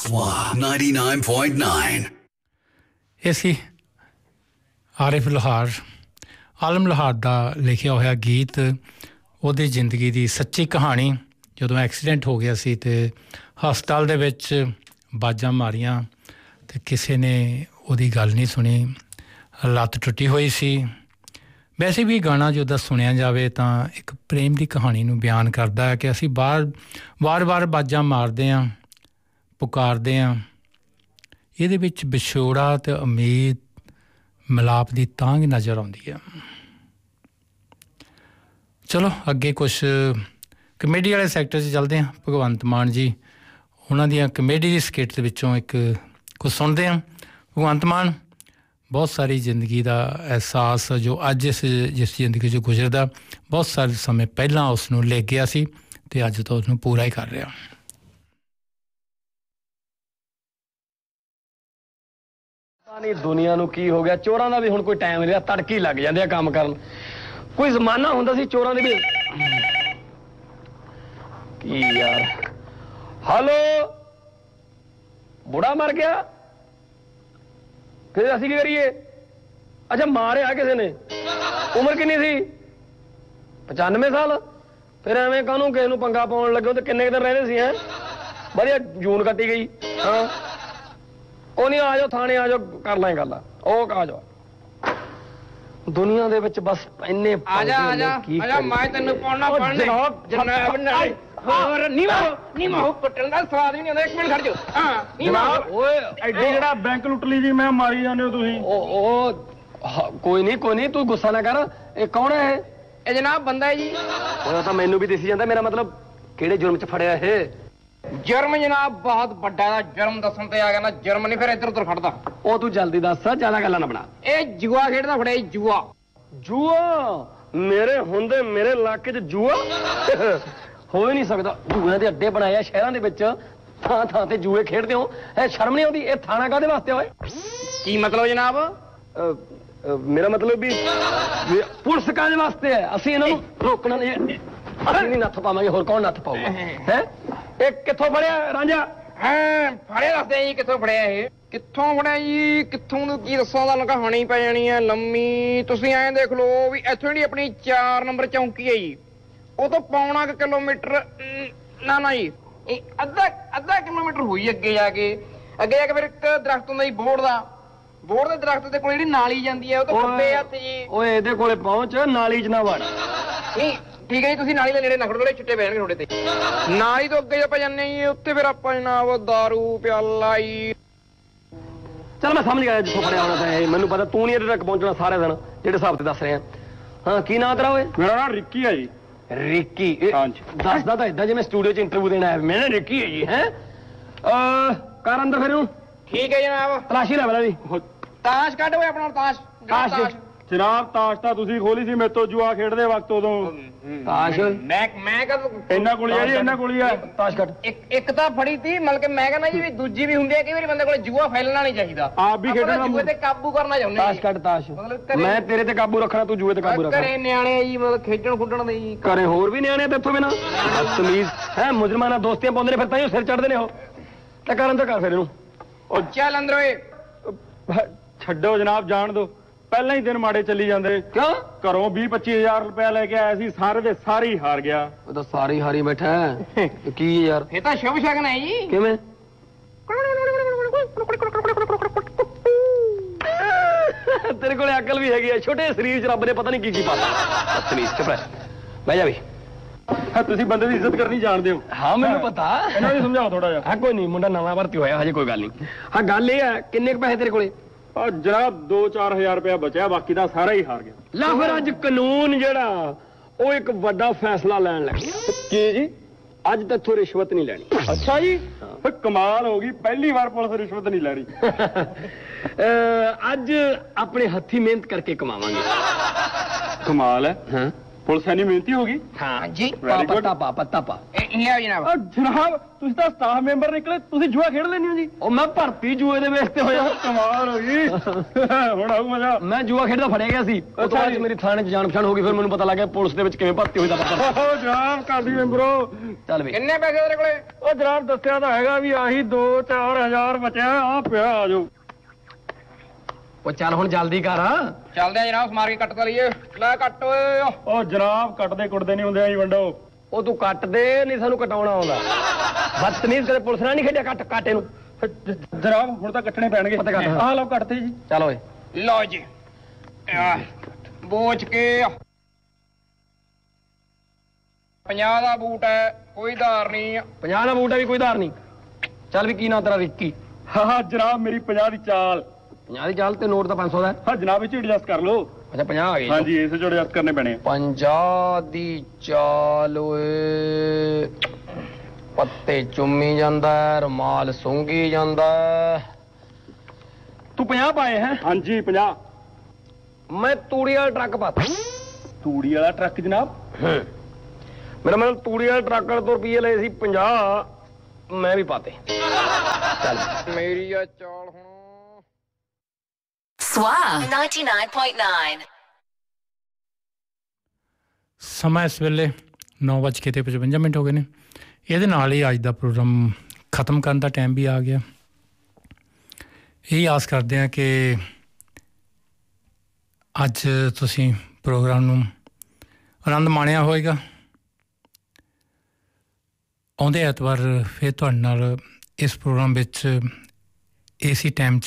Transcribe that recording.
99.9 ਇਹ ਸੀ ਆਰਿਫ ਲੋਹਾਰ ਆਲਮ ਲੋਹਾਰ ਦਾ ਲਿਖਿਆ ਹੋਇਆ ਗੀਤ ਉਹਦੀ ਜ਼ਿੰਦਗੀ ਦੀ ਸੱਚੀ ਕਹਾਣੀ ਜਦੋਂ ਐਕਸੀਡੈਂਟ ਹੋ ਗਿਆ ਸੀ ਤੇ ਹਸਪਤਾਲ ਦੇ ਵਿੱਚ ਬਾਜਾਂ ਮਾਰੀਆਂ ਤੇ ਕਿਸੇ ਨੇ ਉਹਦੀ ਗੱਲ ਨਹੀਂ ਸੁਣੀ ਲੱਤ ਟੁੱਟੀ ਹੋਈ ਸੀ ਵੈਸੇ ਵੀ ਗਾਣਾ ਜਦੋਂ ਸੁਣਿਆ ਜਾਵੇ ਤਾਂ ਇੱਕ ਪ੍ਰੇਮ ਦੀ ਕਹਾਣੀ ਨੂੰ ਬਿਆਨ ਕਰਦਾ ਹੈ ਕਿ ਅਸੀਂ ਵਾਰ-ਵਾਰ ਬਾਜਾਂ ਮਾਰਦੇ ਹਾਂ ਪੁਕਾਰਦੇ ਹਾਂ ਇਹਦੇ ਵਿੱਚ ਵਿਛੋੜਾ ਤੇ ਉਮੀਦ ਮਿਲਾਪ ਦੀ ਤਾਂਘ ਨਜ਼ਰ ਆਉਂਦੀ ਹੈ ਚਲੋ ਅੱਗੇ ਕੁਛ ਕਮੇਡੀ ਵਾਲੇ ਸੈਕਟਰ 'ਚ ਚੱਲਦੇ ਹਾਂ ਭਗਵੰਤ ਮਾਨ ਜੀ ਉਹਨਾਂ ਦੀਆਂ ਕਮੇਡੀ ਦੀ ਸਕਿੱਟ ਦੇ ਵਿੱਚੋਂ ਇੱਕ ਕੁਛ ਸੁਣਦੇ ਹਾਂ ਭਗਵੰਤ ਮਾਨ ਬਹੁਤ ਸਾਰੀ ਜ਼ਿੰਦਗੀ ਦਾ ਅਹਿਸਾਸ ਜੋ ਅੱਜ ਜਿਸ ਜ਼ਿੰਦਗੀ 'ਚ ਗੁਜ਼ਰਦਾ ਬਹੁਤ ਸਾਰੇ ਸਮੇਂ ਪਹਿਲਾਂ ਉਸ ਨੂੰ ਲੈ ਗਿਆ ਸੀ ਤੇ ਅੱਜ ਤੋਂ ਉਸਨੂੰ ਪੂਰਾ ਹੀ ਕਰ ਰਿਹਾ ਨਹੀਂ ਦੁਨੀਆ ਨੂੰ ਕੀ ਹੋ ਗਿਆ ਚੋਰਾਂ ਦਾ ਵੀ ਹੁਣ ਕੋਈ ਟਾਈਮ ਨਹੀਂ ਤੜਕੀ ਲੱਗ ਜਾਂਦੇ ਆ ਕੰਮ ਕਰਨ ਕੋਈ ਜ਼ਮਾਨਾ ਹੁੰਦਾ ਸੀ ਚੋਰਾਂ ਦੇ ਵੀ ਕੀ ਯਾਰ ਹੈਲੋ ਬੁੜਾ ਮਰ ਗਿਆ ਫਿਰ ਅਸੀਂ ਕੀ ਕਰੀਏ ਅੱਛਾ ਮਾਰਿਆ ਕਿਸੇ ਨੇ ਉਮਰ ਕਿੰਨੀ ਸੀ 95 ਸਾਲ ਫਿਰ ਐਵੇਂ ਕਾਹਨੂੰ ਕਿਸੇ ਨੂੰ ਪੰਗਾ ਪਾਉਣ ਲੱਗੇ ਤੇ ਕਿੰਨੇ ਦਿਨ ਰਹਿੰਦੇ ਸੀ ਹੈਂ ਵਧੀਆ ਜੂਨ ਕੱਟੀ ਗਈ ਹਾਂ ਉਹ ਨਹੀਂ ਆ ਜਾਓ ਥਾਣੇ ਆ ਜਾਓ ਕਰ ਲਾਂ ਗੱਲ ਉਹ ਆ ਜਾਓ ਦੁਨੀਆ ਦੇ ਵਿੱਚ ਬਸ ਇੰਨੇ ਆ ਜਾ ਮੈਂ ਤੈਨੂੰ ਪਾਉਣਾ ਜਨਾਬ ਨਾਲ ਹੋਰ ਨੀਮੋ ਕੁੱਟਣ ਦਾ ਸਵਾਦ ਵੀ ਨਹੀਂ ਆਉਂਦਾ ਇੱਕ ਮਿੰਟ ਖੜ ਜਾਓ ਹਾਂ ਜਨਾਬ ਓਏ ਐਡੀ ਜਿਹੜਾ ਬੈਂਕ ਲੁੱਟ ਲਈ ਜੀ ਮੈਂ ਮਾਰੀ ਜਾਂਦੇ ਹੋ ਤੁਸੀਂ ਉਹ ਕੋਈ ਨਹੀਂ ਤੂੰ ਗੁੱਸਾ ਨਾ ਕਰ ਇਹ ਕੌਣ ਹੈ ਇਹ ਜਨਾਬ ਬੰਦਾ ਹੈ ਜੀ ਉਹ ਤਾਂ ਮੈਨੂੰ ਵੀ ਦਿਸੀ ਜਾਂਦਾ ਮੇਰਾ ਮਤਲਬ ਕਿਹੜੇ ਜੁਰਮ 'ਚ ਫੜਿਆ ਇਹ ਜੁਰਮ ਜਨਾਬ ਬਹੁਤ ਵੱਡਾ ਦਾ ਜੁਰਮ ਦੱਸਣ ਤੇ ਆ ਗਿਆ ਨਾ ਜੁਰਮ ਨਹੀਂ ਫਿਰ ਇੱਧਰ ਉੱਧਰ ਖੜਦਾ ਉਹ ਤੂੰ ਜਲਦੀ ਦੱਸ ਜ਼ਿਆਦਾ ਗੱਲਾਂ ਨਾ ਬਣਾ ਇਹ ਜੂਆ ਖੇਡਦਾ ਫੜਿਆ ਜੂਆ ਮੇਰੇ ਹੁੰਦੇ ਮੇਰੇ ਇਲਾਕੇ 'ਚ ਜੂਆ ਹੋ ਹੀ ਨਹੀਂ ਸਕਦਾ ਜੂਆਂ ਦੇ ਅੱਡੇ ਬਣਾਏ ਆ ਸ਼ਹਿਰਾਂ ਦੇ ਵਿੱਚ ਥਾਂ ਤੇ ਜੂਏ ਖੇਡਦੇ ਹੋ ਇਹ ਸ਼ਰਮ ਨਹੀਂ ਆਉਂਦੀ ਇਹ ਥਾਣਾ ਕਾਹਦੇ ਵਾਸਤੇ ਹੋਏ ਕੀ ਮਤਲਬ ਜਨਾਬ ਮੇਰਾ ਮਤਲਬ ਵੀ ਪੁਲਿਸ ਕਾਹਦੇ ਵਾਸਤੇ ਹੈ ਅਸੀਂ ਇਹਨਾਂ ਨੂੰ ਰੋਕਣਾ ਨਹੀਂ ਅਸੀਂ ਨਹੀਂ ਨੱਥ ਪਾਵਾਂਗੇ ਹੋਰ ਕੌਣ ਨੱਥ ਪਾਊਗਾ ਹੈ ਇਹ ਕਿੱਥੋਂ ਫੜਿਆ ਰਾਂਝਾ ਹਾਂ ਫੜਿਆ ਦੱਸਦੇ ਜੀ ਕਿੱਥੋਂ ਫੜਿਆ ਇਹ ਕਿੱਥੋਂ ਫੜਿਆ ਜੀ ਕਿੱਥੋਂ ਨੂੰ ਕੀ ਦੱਸਾਂ ਤੁਹਾਨੂੰ ਕਹਾਣੀ ਪੈ ਜਾਣੀ ਹੈ ਲੰਮੀ ਤੁਸੀਂ ਐਂ ਦੇਖ ਲਓ ਵੀ ਇੱਥੋਂ ਜਿਹੜੀ ਆਪਣੀ 4 ਨੰਬਰ ਚੌਂਕੀ ਹੈ ਜੀ ਉਹ ਤੋਂ ਪੌਣਾ ਕਿਲੋਮੀਟਰ ਨਾ ਜੀ ਅੱਧਾ ਕਿਲੋਮੀਟਰ ਹੋਈ ਅੱਗੇ ਜਾ ਕੇ ਫਿਰ ਇੱਕ ਦਰਖਤ ਹੁੰਦਾ ਜੀ ਬੋਰਡ ਦੇ ਦਰਖਤ ਦੇ ਕੋਲ ਜਿਹੜੀ ਨਾਲੀ ਜਾਂਦੀ ਹੈ ਉਹ ਤੋਂ ਖੱਬੇ ਹੱਥ ਜੀ ਓਏ ਇਹਦੇ ਕੋਲੇ ਪਹੁੰਚ ਨਾਲੀ 'ਚ ਨਾ ਵੜ ਨਹੀਂ ਠੀਕ ਹੈ ਜੀ ਤੁਸੀਂ ਨਾਲੀ ਦੇ ਨੇੜੇ ਨਾ ਖੜੋ ਥੋੜੇ ਛਿੱਟੇ ਪੈਣਗੇ ਤੁਹਾਡੇ ਤੇ ਨਾਲੀ ਤੋਂ ਅੱਗੇ ਆਪਾਂ ਜਾਂਦੇ ਜੀ ਉੱਥੇ ਫਿਰ ਆਪਾਂ ਜਨਾਬ ਦਾਰੂ ਪਿਆਲਾ ਜੀ ਚੱਲ ਮੈਂ ਸਮਝ ਗਿਆ ਜਿੱਥੋਂ ਫੜਿਆ ਹੋਣਾ ਤਾਂ ਇਹ ਮੈਨੂੰ ਪਤਾ ਤੂੰ ਨਹੀਂ ਇਹਦੇ ਤੱਕ ਪਹੁੰਚਣਾ ਸਾਰੇ ਦਿਨ ਜਿਹੜੇ ਹਿਸਾਬ ਤੇ ਦੱਸ ਰਿਹਾ ਹਾਂ ਕੀ ਨਾਂ ਤੇਰਾ ਓਏ ਮੇਰਾ ਨਾਮ ਰਿੱਕੀ ਹੈ ਜੀ ਰਿੱਕੀ ਦੱਸਦਾ ਤਾਂ ਏਦਾਂ ਜਿਵੇਂ ਸਟੂਡੀਓ 'ਚ ਇੰਟਰਵਿਊ ਦੇਣਾ ਆਇਆ ਮੈਂ ਰਿੱਕੀ ਹੈ ਜੀ ਹੈ ਕਰ ਅੰਦਰ ਫਿਰ ਨੂੰ ਠੀਕ ਹੈ ਜਨਾਬ ਤਲਾਸ਼ੀ ਲੈ ਮੇਰਾ ਜੀ ਤਾਸ਼ ਕੱਢ ਓਏ ਆਪਣਾ ਤਾਸ਼ ਜਨਾਬ ਤਾਸ਼ ਤਾਂ ਤੁਸੀਂ ਖੋਲੀ ਸੀ ਮੇਰੇ ਤੋਂ ਜੂਆ ਖੇਡਦੇ ਵਕਤ ਉਦੋਂ ਤਾਸ਼ ਮੈਂ ਕਦ ਇਹਨਾਂ ਕੋਲ ਹੈ ਜੀ ਇਹਨਾਂ ਕੋਲ ਹੀ ਹੈ ਤਾਸ਼ ਕੱਢ ਇੱਕ ਤਾਂ ਫੜੀ ਤੀ ਮਤਲਬ ਕਿ ਮੈਂ ਕਹਿੰਦਾ ਜੀ ਵੀ ਦੂਜੀ ਵੀ ਹੁੰਦੀ ਹੈ ਕਈ ਵਾਰੀ ਬੰਦੇ ਕੋਲ ਜੂਆ ਫੈਲਣਾ ਨਹੀਂ ਚਾਹੀਦਾ ਆਪ ਵੀ ਖੇਡਣਾ ਜੂਏ ਤੇ ਕਾਬੂ ਕਰਨਾ ਚਾਹੁੰਦੇ ਤਾਸ਼ ਕੱਢ ਤਾਸ਼ ਮੈਂ ਤੇਰੇ ਤੇ ਕਾਬੂ ਰੱਖਣਾ ਤੂੰ ਜੂਏ ਤੇ ਕਾਬੂ ਰੱਖ ਘਰੇ ਨਿਆਣੇ ਜੀ ਮਤਲਬ ਖੇਡਣ ਖੁੱਡਣ ਦੇ ਜੀ ਘਰੇ ਹੋਰ ਵੀ ਨਿਆਣੇ ਤੇ ਇੱਥੋਂ ਬਿਨਾਂ ਤਮੀਜ਼ ਹੈ ਮੁਜਰਮਾਨਾ ਦੋਸਤੀਆਂ ਪਾਉਂਦੇ ਨੇ ਫਿਰ ਤਾਂ ਹੀ ਸਿਰ ਚੜਦੇ ਨੇ ਉਹ ਤਾਂ ਕਰ ਅੰਦਰ ਕਰ ਫਿਰ ਇਹਨੂੰ ਉਹ ਚੱਲ ਅੰਦਰ ਓਏ ਛੱਡੋ ਜਨਾਬ ਜਾਣ ਦੋ ਪਹਿਲਾਂ ਹੀ ਦਿਨ ਮਾੜੇ ਚੱਲੀ ਜਾਂਦੇ ਕਿਉਂ ਘਰੋਂ 20-25 ਹਜ਼ਾਰ ਰੁਪਇਆ ਲੈ ਕੇ ਆਇਆ ਸੀ ਸਾਰੇ ਦੇ ਸਾਰੇ ਹੀ ਹਾਰ ਗਿਆ ਉਹ ਤਾਂ ਸਾਰੀ ਹਾਰੀ ਬੈਠਾ ਕੀ ਯਾਰ ਇਹ ਤਾਂ ਸ਼ੁਭ ਸ਼ਗਨ ਹੈ ਜੀ ਕਿਵੇਂ ਤੇਰੇ ਕੋਲੇ ਅਕਲ ਵੀ ਹੈਗੀ ਆ ਛੋਟੇ ਸਰੀਰ 'ਚ ਰੱਬ ਨੇ ਪਤਾ ਨਹੀਂ ਕੀ ਪਾਤਾ ਤਮੀਜ਼ ਚੁੱਪ ਰਹਿ ਬਹਿ ਜਾ ਵੀ ਤੁਸੀਂ ਬੰਦੇ ਦੀ ਇੱਜ਼ਤ ਕਰਨੀ ਜਾਣਦੇ ਹੋ ਹਾਂ ਮੈਨੂੰ ਪਤਾ ਇਹਨਾਂ ਨੂੰ ਸਮਝਾਓ ਥੋੜਾ ਜਿਹਾ ਹਾਂ ਕੋਈ ਨਹੀਂ ਮੁੰਡਾ ਨਵਾਂ ਭਰਤੀ ਹੋਇਆ ਹਜੇ ਕੋਈ ਗੱਲ ਨਹੀਂ ਹਾਂ ਗੱਲ ਇਹ ਹੈ ਕਿੰਨੇ ਕੁ ਪੈਸੇ ਤੇਰੇ ਕੋਲੇ ਜਨਾਬ 2-4 ਹਜ਼ਾਰ ਰੁਪਇਆ ਬਚਿਆ ਬਾਕੀ ਦਾ ਸਾਰਾ ਹੀ ਹਾਰ ਗਿਆ ਲੈ ਫਿਰ ਅੱਜ ਕਾਨੂੰਨ ਜਿਹੜਾ ਉਹ ਇੱਕ ਵੱਡਾ ਫੈਸਲਾ ਲੈਣ ਲੱਗਾ ਕੀ ਜੀ ਅੱਜ ਤੱਕ ਰਿਸ਼ਵਤ ਨਹੀਂ ਲੈਣੀ ਅੱਛਾ ਜੀ ਕਮਾਲ ਹੋ ਗਈ ਪਹਿਲੀ ਵਾਰ ਪੁਲਿਸ ਰਿਸ਼ਵਤ ਨਹੀਂ ਲੈ ਰਹੀ ਅੱਜ ਆਪਣੇ ਹੱਥੀ ਮਿਹਨਤ ਕਰਕੇ ਕਮਾਵਾਂਗੇ ਕਮਾਲ ਹੈ ਹਾਂ ਪੁਲਿਸ ਐਨੀ ਮਿਹਨਤੀ ਹੋ ਗਈ। ਹਾਂ ਜੀ Very good. ਪੱਤਾ ਪਾ ਲਿਆ ਜਨਾਬ। ਜਨਾਬ ਤੁਸੀਂ ਤਾਂ ਸਟਾਫ ਮੈਂਬਰ ਨਿਕਲੇ, ਤੁਸੀਂ ਜੂਆ ਖੇਡ ਲੈਂਦੇ ਹੋ ਜੀ। ਉਹ ਮੈਂ ਭਰਤੀ ਜੂਏ ਦੇ ਵੇਸ ਤੇ ਹੋਇਆ। ਕਮਾਲ ਹੋ ਗਈ। ਹੁਣ ਆਊ ਮਜ਼ਾ। ਮੈਂ ਜੂਆ ਖੇਡਦਾ ਫੜਿਆ ਗਿਆ ਸੀ, ਉਹ ਤੋਂ ਬਾਅਦ 'ਚ ਮੇਰੀ ਥਾਣੇ 'ਚ ਜਾਣ ਪਛਾਣ ਹੋ ਗਈ, ਫਿਰ ਮੈਨੂੰ ਪਤਾ ਲੱਗ ਗਿਆ ਪੁਲਿਸ ਦੇ ਵਿੱਚ ਕਿਵੇਂ ਭਰਤੀ ਹੋਈਦਾ ਪਤਾ। ਓ ਜਨਾਬ ਕਾਦੀ ਮੈਂਬਰੋ। ਚੱਲ ਵੇ ਕਿੰਨੇ ਪੈਸੇ ਤੇਰੇ ਕੋਲੇ? ਉਹ ਜਨਾਬ ਦੱਸਿਆ ਤਾਂ ਹੈਗਾ ਵੀ ਆਹੀ 2-4 ਹਜ਼ਾਰ ਬਚਿਆ ਆ ਪਿਆ। ਆ ਜਾਓ। ਉਹ ਚੱਲ ਹੁਣ ਜਲਦੀ ਕਰ। ਚੱਲਦੇ ਆ ਜਨਾਬ, ਸਮਾਰ ਕੇ ਕੱਟ ਤਾਂ ਲਈਏ। ਲੈ ਕੱਟ ਓਏ। ਉਹ ਜਨਾਬ ਕੱਟਦੇ ਕੁੱਟਦੇ ਨਹੀਂ ਹੁੰਦੇ ਜੀ ਵੰਡੋ। ਉਹ ਤੂੰ ਕੱਟ ਦੇ, ਨਹੀਂ ਸਾਨੂੰ ਕਟਾਉਣਾ ਆਉਂਦਾ। ਬਦਤਮੀਜ਼ ਕਦੇ ਪੁਲਿਸ ਨਾਲ ਨਹੀਂ ਖੇਡਿਆ, ਕੱਟ ਕਾਟੇ ਨੂੰ। ਜਨਾਬ ਹੁਣ ਤਾਂ ਕੱਟਣੇ ਪੈਣਗੇ। ਪਤਾ ਕੱਟ। ਆਹ ਲਓ ਕੱਟਦੇ ਜੀ। ਚੱਲ ਓਏ ਲਓ ਜੀ ਬੋਚ ਕੇ 50 ਦਾ ਬੂਟ ਹੈ, ਕੋਈ ਧਾਰ ਨਹੀਂ। 50 ਦਾ ਬੂਟ ਆ ਵੀ ਕੋਈ ਧਾਰ ਨਹੀਂ। ਚੱਲ ਵੀ ਕੀ ਨਾਂ ਤੇਰਾ? ਰਿੱਕੀ। ਹਾਂ ਜਨਾਬ ਮੇਰੀ 50 ਦੀ ਚਾਲ। 50 ਦੀ ਚੱਲ ਤੇ ਨੋਟ ਤਾਂ 500 ਦਾ। ਹਾਂ ਜਨਾਬ ਵਿੱਚ ਐਡਜਸਟ ਕਰ ਲਓ। ਅੱਛਾ 50 ਆ ਗਏ। ਹਾਂਜੀ ਇਸੇ ਚ ਐਡਜਸਟ ਕਰਨੇ ਪੈਣੇ ਆ। 50 ਦੀ ਚਾਲ ਓਏ। ਪੱਤੇ ਚੁੰਮੀ ਜਾਂਦਾ, ਰੁਮਾਲ ਸੁੰਗੀ ਜਾਂਦਾ। ਤੂੰ 50 ਪਾਏ ਹੈ? ਹਾਂਜੀ 50। ਮੈਂ ਤੂੜੀ ਵਾਲਾ ਟਰੱਕ ਪਾਤਾ। ਤੂੜੀ ਵਾਲਾ ਟਰੱਕ ਜਨਾਬ? ਮੇਰਾ ਮਤਲਬ ਤੂੜੀ ਵਾਲੇ ਟਰੱਕ ਵਾਲੇ ਤੋਂ ਰੁਪਈਏ ਲਏ ਸੀ 50, ਮੈਂ ਵੀ ਪਾਤੇ। ਚੱਲ ਮੇਰੀ ਆ ਚਾਲ ਹੁਣ। Swag 99.9 ਸਮਾਂ ਇਸ ਵੇਲੇ 9:55 ਹੋ ਗਏ ਨੇ। ਇਹਦੇ ਨਾਲ ਹੀ ਅੱਜ ਦਾ ਪ੍ਰੋਗਰਾਮ ਖਤਮ ਕਰਨ ਦਾ ਟਾਈਮ ਵੀ ਆ ਗਿਆ। ਇਹ ਆਸ ਕਰਦੇ ਹਾਂ ਕਿ ਅੱਜ ਤੁਸੀਂ ਪ੍ਰੋਗਰਾਮ ਨੂੰ ਆਨੰਦ ਮਾਣਿਆ ਹੋਵੇਗਾ। ਆਉਂਦੇ ਐਤਵਾਰ ਫਿਰ ਤੁਹਾਡੇ ਨਾਲ ਇਸ ਪ੍ਰੋਗਰਾਮ ਵਿੱਚ ਇਸੇ ਟਾਈਮ 'ਚ